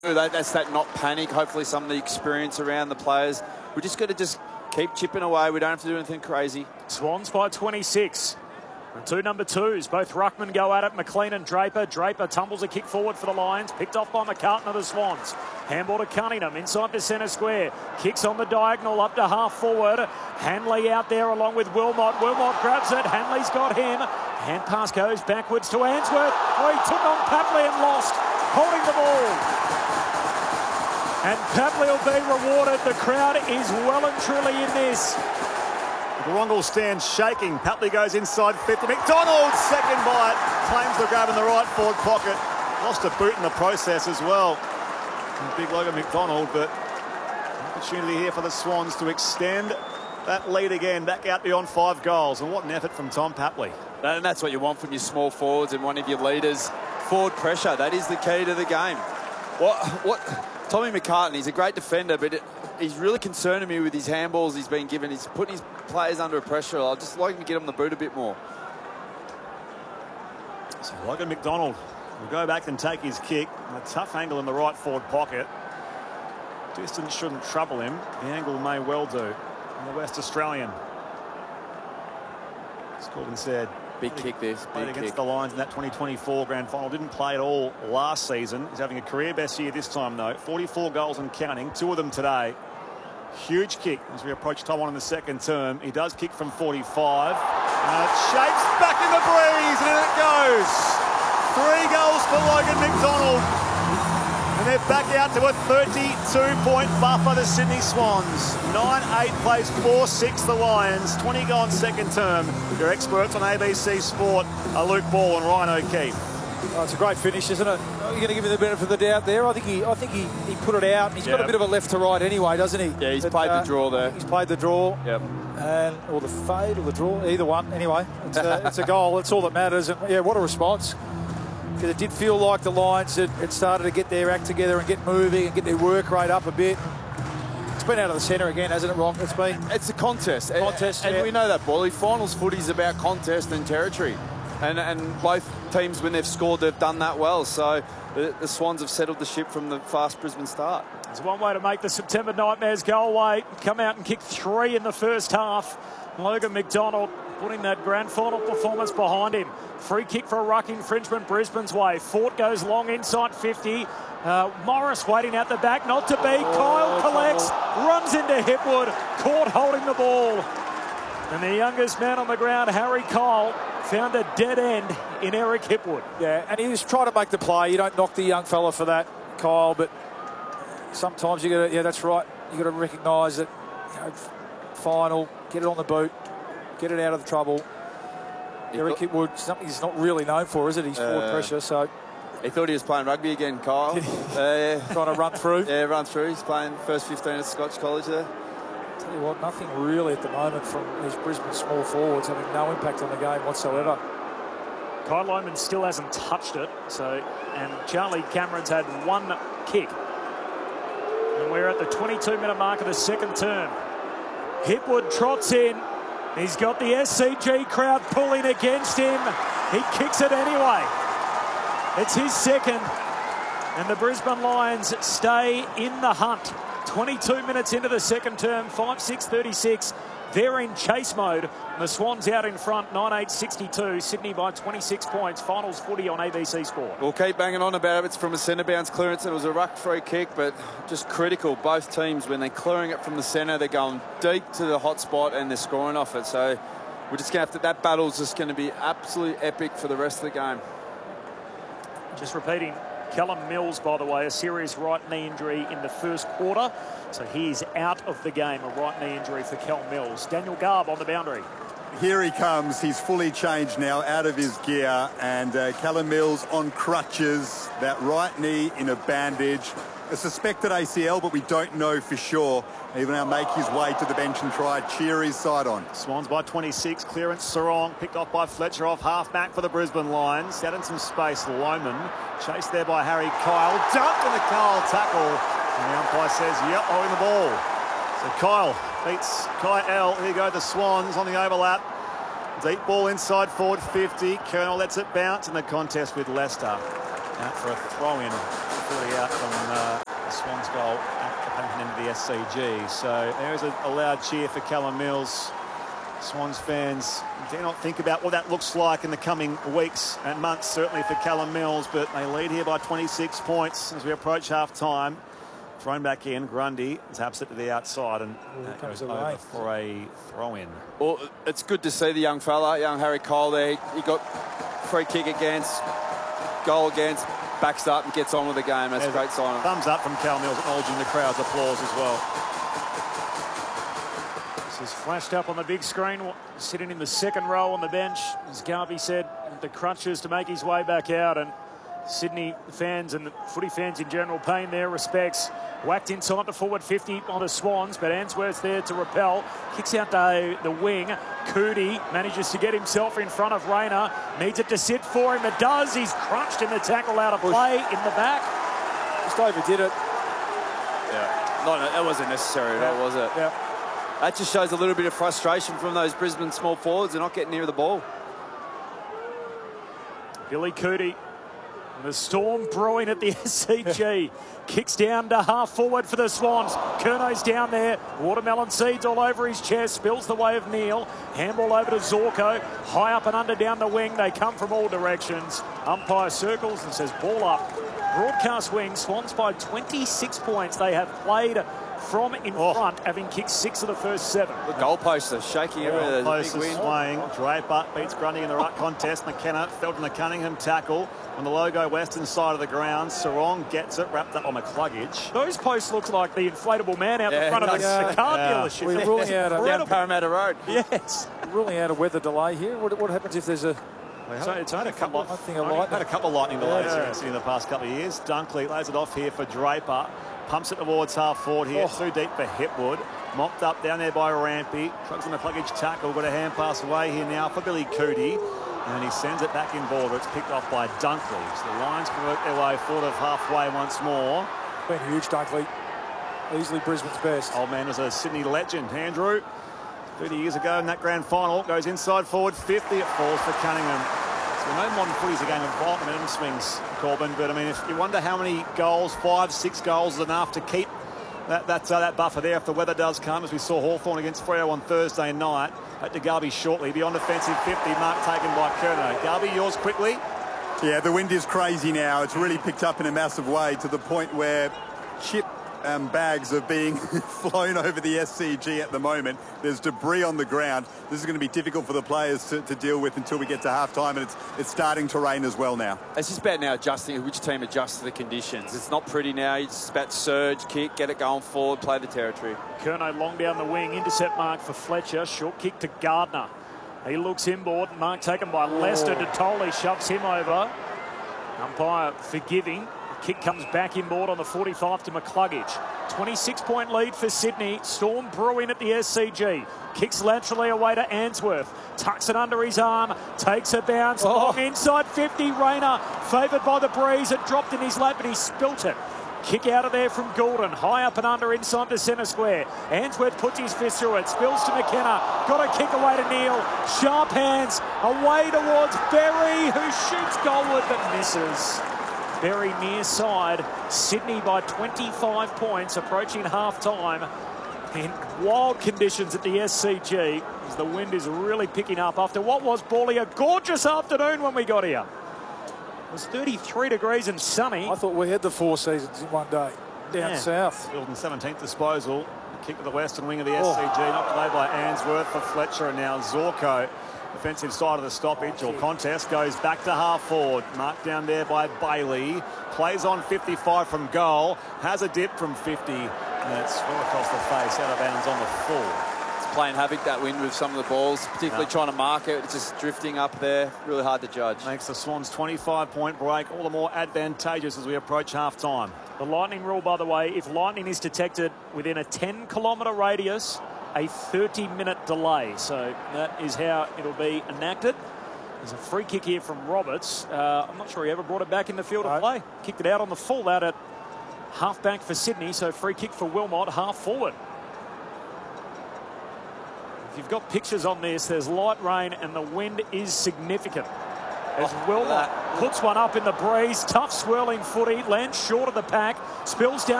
That's that not panic. Hopefully some of the experience around the players. We just got to just keep chipping away. We don't have to do anything crazy. Swans by 26. And two number twos. Both ruckmen go at it. McLean and Draper. Draper tumbles a kick forward for the Lions. Picked off by McCartan of the Swans. Handball to Cunningham inside the centre square. Kicks on the diagonal up to half forward. Hanley out there along with Wilmot. Wilmot grabs it. Hanley's got him. Hand pass goes backwards to Answorth. Oh, he took on Papley and lost. Holding the ball. And Papley will be rewarded. The crowd is well and truly in this. Warrungal stands shaking. Papley goes inside 50. McDonald, second bite. Claims the grab in the right forward pocket. Lost a boot in the process as well. And big Logan McDonald, but opportunity here for the Swans to extend that lead again, back out beyond 5 goals. And what an effort from Tom Papley. And that's what you want from your small forwards and one of your leaders. Forward pressure, that is the key to the game. Tommy McCartan, he's a great defender, but he's really concerning me with his handballs he's been given. He's putting his players under pressure. I'd just like him to get on the boot a bit more. So Logan McDonald will go back and take his kick. A tough angle in the right forward pocket. Distance shouldn't trouble him. The angle may well do. And the West Australian. As Corbin said, big kick this. Played against the Lions in that 2024 grand final. Didn't play at all last season. He's having a career best year this time though. 44 goals and counting. 2 of them today. Huge kick as we approach time 1 in the second term. He does kick from 45. It shapes back in the breeze and in it goes. 3 goals for Logan McDonald. And they're back out to a 32-point buffer, the Sydney Swans. 9-8 plays 4-6 the Lions. 20 goal in second term. Your experts on ABC Sport are Luke Ball and Ryan O'Keefe. Oh, it's a great finish, isn't it? You're going to give him the benefit of the doubt there. I think he put it out. He's got a bit of a left to right anyway, doesn't he? Yeah, he's played the draw there. He's played the draw. Yep. Or the fade or the draw, either one. Anyway, it's a goal. That's all that matters. And yeah, what a response. Because it did feel like the Lions had started to get their act together and get moving and get their work rate up a bit. It's been out of the centre again, hasn't it, Ron? It's a contest. And we know that, Wally. Finals footy is about contest and territory. And both teams, when they've scored, they've done that well. So the Swans have settled the ship from the fast Brisbane start. There's one way to make the September Nightmares go away. Come out and kick 3 in the first half. Logan McDonald putting that grand final performance behind him. Free kick for a ruck infringement Brisbane's way. Fort goes long inside 50. Morris waiting out the back, not to be. Kyle collects, runs into Hipwood, caught holding the ball. And the youngest man on the ground, Harry Kyle, found a dead end in Eric Hipwood. Yeah, and he was trying to make the play. You don't knock the young fella for that, Kyle, but sometimes you got to, yeah, that's right. You got to recognise that, final, get it on the boot, get it out of the trouble. Eric Hipwood, something he's not really known for, is it? He's forward pressure, so. He thought he was playing rugby again, Kyle. Trying to run through. Yeah, run through. He's playing first 15 at Scotch College there. Tell you what, nothing really at the moment from these Brisbane small forwards, having no impact on the game whatsoever. Kyle Lohmann still hasn't touched it, and Charlie Cameron's had 1 kick. And we're at the 22-minute mark of the second term. Hipwood trots in. He's got the SCG crowd pulling against him. He kicks it anyway. It's his second. And the Brisbane Lions stay in the hunt. 22 minutes into the second term, 5-6-36. They're in chase mode. The Swans out in front, 9-8-62. Sydney by 26 points. Finals footy on ABC Sport. We'll keep banging on about it. It's from a centre bounce clearance. It was a ruck free kick, but just critical. Both teams, when they're clearing it from the centre, they're going deep to the hot spot and they're scoring off it. So we're just going to have to, that battle's just going to be absolutely epic for the rest of the game. Just repeating, Callum Mills, by the way, a serious right knee injury in the first quarter. So he's out of the game, a right knee injury for Cal Mills. Daniel Garb on the boundary. Here he comes. He's fully changed now, out of his gear. And Callum Mills on crutches, that right knee in a bandage. A suspected ACL, but we don't know for sure. He will now make his way to the bench and try to cheer his side on. Swans by 26. Clearance Sarong, picked off by Fletcher off half-back for the Brisbane Lions. Out in some space, Lohmann. Chased there by Harry Kyle. Dumped in the Kyle tackle. And the umpire says, yep, holding the ball. So Kyle beats Kyle. Here go the Swans on the overlap. Deep ball inside forward 50. Colonel lets it bounce in the contest with Leicester. Out for a throw-in 40 out from the Swans goal at the Paddington end of the SCG. So there's a loud cheer for Callum Mills. Swans fans dare not think about what that looks like in the coming weeks and months, certainly for Callum Mills, but they lead here by 26 points as we approach half-time. Thrown back in, Grundy taps it to the outside and that goes over for a throw-in. Well, it's good to see the young fella, young Harry Cole there. He got free kick against, goal against, backs up and gets on with the game. That's a great sign. Thumbs up from Callum Mills, acknowledging the crowd's applause as well. This is flashed up on the big screen, sitting in the second row on the bench, as Garvey said, with the crutches to make his way back out, and Sydney fans and the footy fans in general paying their respects. Whacked inside the forward 50 on the Swans, but Answorth's there to repel. Kicks out the wing. Coody manages to get himself in front of Rayner. Needs it to sit for him. It does. He's crunched in the tackle out of play in the back. Just overdid it. Yeah. No, that wasn't necessary at all, was it? Yeah. That just shows a little bit of frustration from those Brisbane small forwards. They're not getting near the ball. Billy Coody. The storm brewing at the SCG. Kicks down to half forward for the Swans. Curno's down there. Watermelon seeds all over his chest. Spills the way of Neil. Handball over to Zorko. High up and under down the wing. They come from all directions. Umpire circles and says ball up. Broadcast wing. Swans by 26 points. They have played from in front, having kicked 6 of the first 7. The goalposts are shaking everywhere. Goalposts are swaying. Draper beats Grundy in the ruck contest. McKenna fell from the Cunningham tackle on the logo western side of the ground. Sarong gets it wrapped up on McCluggage. Those posts look like the inflatable man out the front of the car dealership. We're ruling out down Parramatta Road. Yes. ruling out a weather delay here. What happens if there's a... So it's had a couple of lightning delays here in the past couple of years. Dunkley lays it off here for Draper. Pumps it towards half forward here. Too deep for Hipwood. Mopped up down there by Rampy. Trucks on the Pluggage tackle. Got a hand pass away here now for Billy Coody. And he sends it back in border. It's picked off by Dunkley. So the Lions can work their way forward of halfway once more. Been huge, Dunkley. Easily Brisbane's best. Old man was a Sydney legend. Andrew, 30 years ago in that grand final, goes inside forward 50. It falls for Cunningham. So we know modern footy is a game of violent momentum swings, Corbin, but I mean, if you wonder how many goals, 5, 6 goals is enough to keep that buffer there if the weather does come, as we saw Hawthorn against Freo on Thursday night. Back to Garby shortly, beyond offensive 50, mark taken by Curnow. Garby, yours quickly. Yeah, the wind is crazy now. It's really picked up in a massive way to the point where chip bags are being flown over the SCG at the moment. There's debris on the ground. This is going to be difficult for the players to deal with until we get to halftime, and it's starting to rain as well now. It's just about now adjusting, which team adjusts to the conditions. It's not pretty now. It's just about surge, kick, get it going forward, play the territory. Curnow long down the wing, intercept mark for Fletcher, short kick to Gardner. He looks inboard, mark taken by Lester. Detoli shoves him over. Umpire forgiving. Kick comes back inboard on the 45 to McCluggage. 26-point lead for Sydney. Storm brewing at the SCG. Kicks laterally away to Answorth. Tucks it under his arm. Takes a bounce. Long inside 50. Rayner favoured by the breeze. It dropped in his lap, but he spilt it. Kick out of there from Goulden. High up and under inside the centre square. Answorth puts his fist through it. Spills to McKenna. Got a kick away to Neil. Sharp hands away towards Berry, who shoots goalward but misses. Very near side. Sydney by 25 points, approaching half-time. In wild conditions at the SCG, as the wind is really picking up after what was, Bally, a gorgeous afternoon when we got here. It was 33 degrees and sunny. I thought we had the 4 seasons in one day down south. Fielden 17th disposal. Kick to the western wing of the SCG, knocked away by Answorth for Fletcher, and now Zorko. Defensive side of the stoppage or contest goes back to half forward. Marked down there by Bailey. Plays on 55 from goal. Has a dip from 50. And it's well across the face, out of bounds on the full. It's playing havoc, that wind, with some of the balls, particularly trying to mark it. It's just drifting up there. Really hard to judge. Makes the Swans 25-point break all the more advantageous as we approach half-time. The lightning rule, by the way, if lightning is detected within a 10-kilometre radius, a 30-minute delay. So that is how it'll be enacted. There's a free kick here from Roberts. I'm not sure he ever brought it back in the field of play. Kicked it out on the full out at half-back for Sydney. So free kick for Wilmot, half-forward. If you've got pictures on this, there's light rain and the wind is significant. As Wilmot puts one up in the breeze. Tough swirling footy. Lands short of the pack. Spills down.